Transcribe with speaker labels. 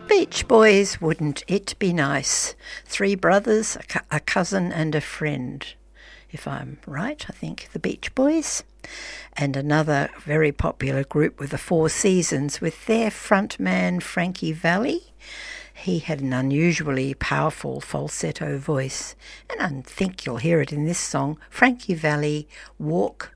Speaker 1: Beach Boys, Wouldn't It Be Nice? Three brothers, a cousin and a friend. If I'm right, I think the Beach Boys. And another very popular group with the Four Seasons with their frontman Frankie Valli. He had an unusually powerful falsetto voice, and I think you'll hear it in this song, Frankie Valli, Walk